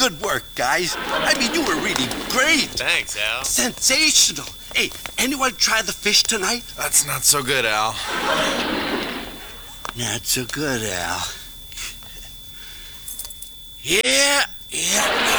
Good work, guys. I mean, you were really great. Thanks, Al. Sensational. Hey, anyone try the fish tonight? That's not so good, Al. Not so good, Al. Yeah.